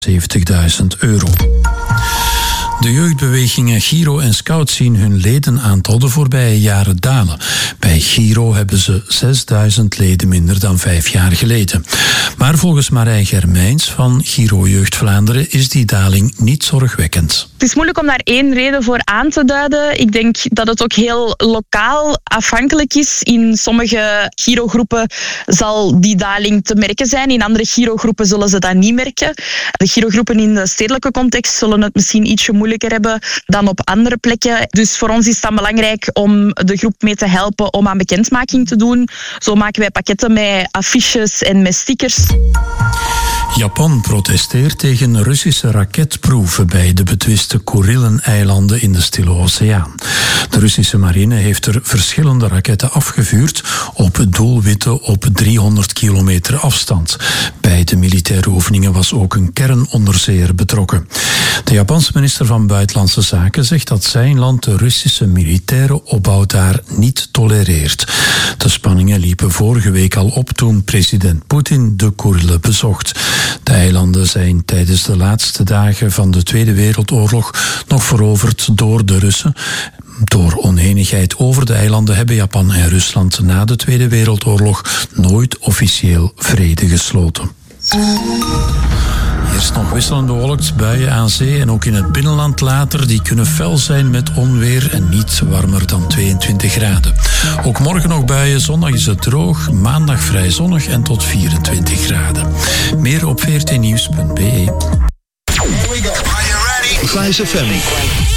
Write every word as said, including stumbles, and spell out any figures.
zeventigduizend euro. De jeugdbewegingen Giro en Scout zien hun ledenaantal de voorbije jaren dalen. Bij Giro hebben ze zesduizend leden minder dan vijf jaar geleden. Maar volgens Marijn Germijns van Giro Jeugd Vlaanderen is die daling niet zorgwekkend. Het is moeilijk om daar één reden voor aan te duiden. Ik denk dat het ook heel lokaal afhankelijk is. In sommige Giro-groepen zal die daling te merken zijn. In andere Giro-groepen zullen ze dat niet merken. De Giro-groepen in de stedelijke context zullen het misschien ietsje moeilijker hebben dan op andere plekken. Dus voor ons is het dan belangrijk om de groep mee te helpen om aan bekendmaking te doen. Zo maken wij pakketten met affiches en met stickers. Japan protesteert tegen Russische raketproeven bij de betwiste Kurileneilanden in de Stille Oceaan. De Russische marine heeft er verschillende raketten afgevuurd op doelwitten op driehonderd kilometer afstand. Bij de militaire oefeningen was ook een kernonderzeeër betrokken. De Japanse minister van Buitenlandse Zaken zegt dat zijn land de Russische militaire opbouw daar niet tolereert. De spanningen liepen vorige week al op toen president Poetin de Kurilen bezocht. De eilanden zijn tijdens de laatste dagen van de Tweede Wereldoorlog nog veroverd door de Russen. Door onenigheid over de eilanden hebben Japan en Rusland na de Tweede Wereldoorlog nooit officieel vrede gesloten. Eerst nog wisselend bewolkt, buien aan zee en ook in het binnenland later. Die kunnen fel zijn met onweer en niet warmer dan tweeëntwintig graden. Ook morgen nog buien, zondag is het droog, maandag vrij zonnig en tot vierentwintig graden. Meer op v r t nieuws punt b e. Vice F M.